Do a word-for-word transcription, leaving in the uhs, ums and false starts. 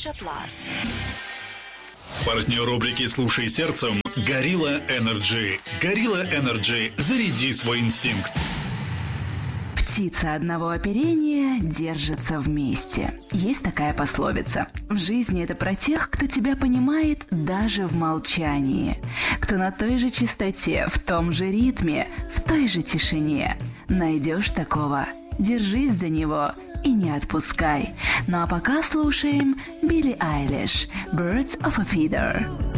Раша Плас. Партнер рубрики «Слушай сердцем» – Gorilla Energy. Gorilla Energy. Заряди свой инстинкт. Птица одного оперения держится вместе. Есть такая пословица. В жизни это про тех, кто тебя понимает даже в молчании. Кто на той же частоте, в том же ритме, в той же тишине. Найдешь такого, держись за него и не отпускай. Ну а пока слушаем Билли Айлиш «Birds of a Feather».